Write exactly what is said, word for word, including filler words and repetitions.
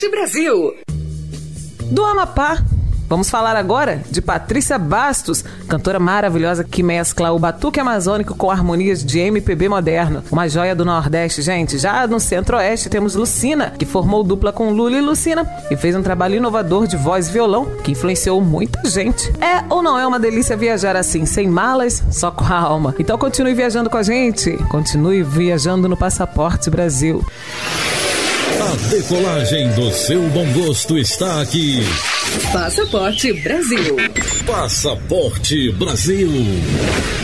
de Brasil. Do Amapá, vamos falar agora de Patrícia Bastos, cantora maravilhosa que mescla o batuque amazônico com harmonias de M P B moderno. Uma joia do Nordeste, gente. Já no Centro-Oeste temos Lucina, que formou dupla com Lula e Lucina e fez um trabalho inovador de voz e violão que influenciou muita gente. É ou não é uma delícia viajar assim, sem malas, só com a alma? Então continue viajando com a gente. Continue viajando no Passaporte Brasil. A decolagem do seu bom gosto está aqui. Passaporte Brasil. Passaporte Brasil.